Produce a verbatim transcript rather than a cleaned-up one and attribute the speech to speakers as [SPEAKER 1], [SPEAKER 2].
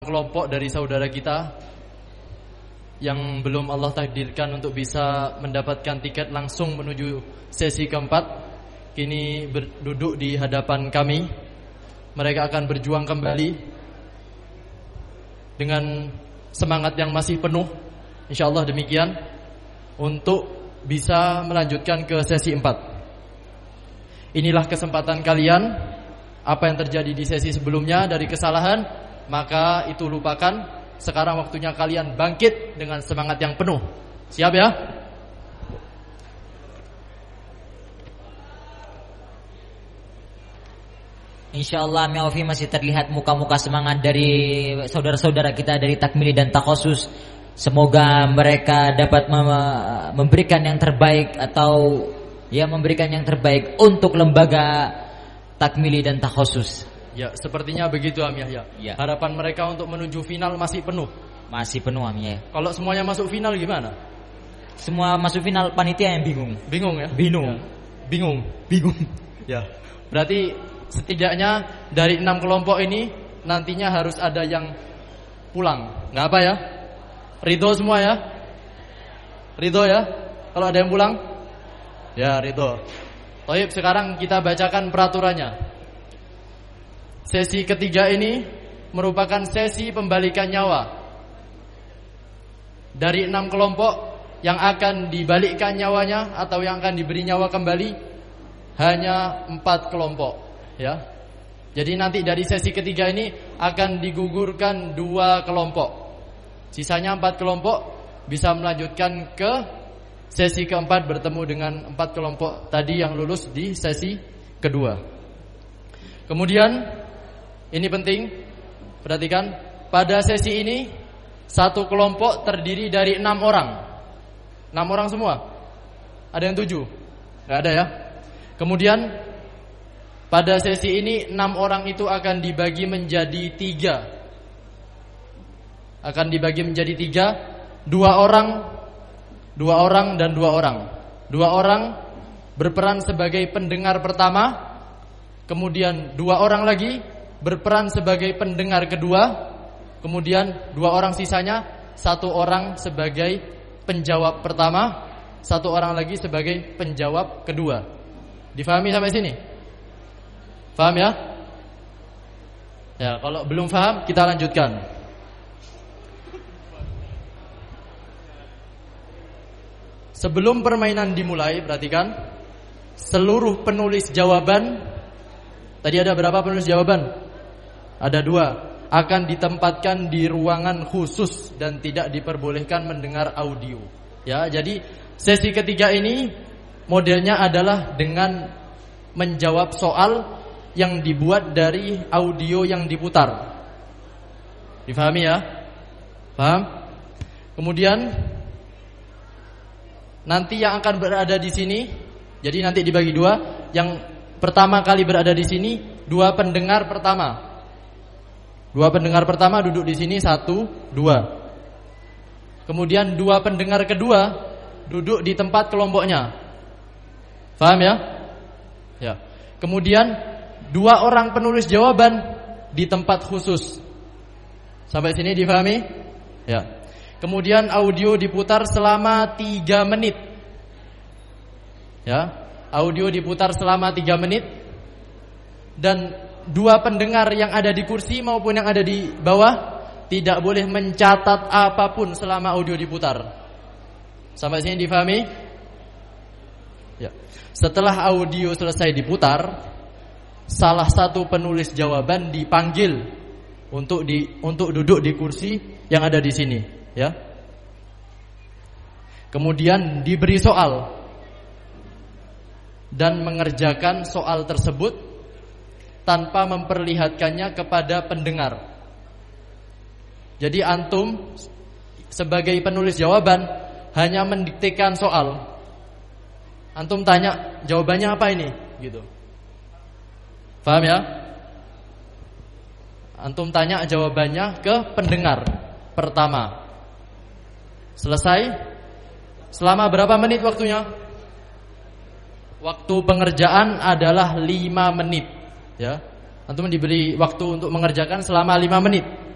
[SPEAKER 1] kelompok dari saudara kita yang belum Allah takdirkan untuk bisa mendapatkan tiket langsung menuju sesi keempat, kini berduduk di hadapan kami. Mereka akan berjuang kembali dengan semangat yang masih penuh, insyaallah demikian, untuk bisa melanjutkan ke sesi empat. Inilah kesempatan kalian. Apa yang terjadi di sesi sebelumnya dari kesalahan, maka itu lupakan. Sekarang waktunya kalian bangkit dengan semangat yang penuh. Siap ya?
[SPEAKER 2] InsyaAllah Mi'afi masih terlihat muka-muka semangat dari saudara-saudara kita dari Takmili dan Takhusus. Semoga mereka dapat memberikan yang terbaik atau ya memberikan yang terbaik untuk lembaga Takmili dan Takhusus.
[SPEAKER 1] Ya, sepertinya begitu Am Yahya.
[SPEAKER 2] Ya.
[SPEAKER 1] Harapan mereka untuk menuju final masih penuh.
[SPEAKER 2] Masih penuh Am Yahya.
[SPEAKER 1] Kalau semuanya masuk final gimana?
[SPEAKER 2] Semua masuk final, panitia yang bingung.
[SPEAKER 1] Bingung ya?
[SPEAKER 2] Bingung.
[SPEAKER 1] Ya. Bingung.
[SPEAKER 2] Bingung.
[SPEAKER 1] Ya. Berarti setidaknya dari enam kelompok ini nantinya harus ada yang pulang. Enggak apa ya? Ridho semua ya? Ridho ya? Kalau ada yang pulang? Ya, ridho. Baik, sekarang kita bacakan peraturannya. Sesi ketiga ini merupakan sesi pembalikan nyawa. Dari enam kelompok yang akan dibalikkan nyawanya atau yang akan diberi nyawa kembali hanya empat kelompok, ya. Jadi nanti dari sesi ketiga ini akan digugurkan dua kelompok. Sisanya empat kelompok bisa melanjutkan ke sesi keempat bertemu dengan empat kelompok tadi yang lulus di sesi kedua. Kemudian ini penting, perhatikan, pada sesi ini satu kelompok terdiri dari enam orang. Enam orang semua. Ada yang tujuh? Gak ada ya. Kemudian pada sesi ini enam orang itu akan dibagi menjadi tiga. Akan dibagi menjadi tiga. Dua orang Dua orang dan dua orang. Dua orang berperan sebagai pendengar pertama. Kemudian dua orang lagi berperan sebagai pendengar kedua. Kemudian dua orang sisanya, satu orang sebagai penjawab pertama, satu orang lagi sebagai penjawab kedua. Difahami sampai sini? Faham ya? Ya, kalau belum faham kita lanjutkan. Sebelum permainan dimulai, perhatikan, seluruh penulis jawaban, tadi ada berapa penulis jawaban? Ada dua. Akan ditempatkan di ruangan khusus dan tidak diperbolehkan mendengar audio. Ya, jadi sesi ketiga ini modelnya adalah dengan menjawab soal yang dibuat dari audio yang diputar. Difahami ya? Paham? Kemudian nanti yang akan berada di sini, jadi nanti dibagi dua. Yang pertama kali berada di sini dua pendengar pertama. Dua pendengar pertama duduk di sini, satu, dua. Kemudian dua pendengar kedua duduk di tempat kelompoknya. Paham ya? Ya. Kemudian dua orang penulis jawaban di tempat khusus. Sampai sini difahami? Ya. Kemudian audio diputar selama tiga menit. Ya, audio diputar selama tiga menit. Dan dua pendengar yang ada di kursi maupun yang ada di bawah tidak boleh mencatat apapun selama audio diputar. Sampai sini difahami? Ya. Setelah audio selesai diputar, salah satu penulis jawaban dipanggil untuk di untuk duduk di kursi yang ada di sini. Ya. Kemudian diberi soal dan mengerjakan soal tersebut tanpa memperlihatkannya kepada pendengar. Jadi antum sebagai penulis jawaban hanya mendiktekan soal. Antum tanya jawabannya apa ini, gitu. Paham ya? Antum tanya jawabannya ke pendengar pertama. Selesai. Selama berapa menit waktunya? Waktu pengerjaan adalah lima menit, ya. Antum diberi waktu untuk mengerjakan selama lima menit.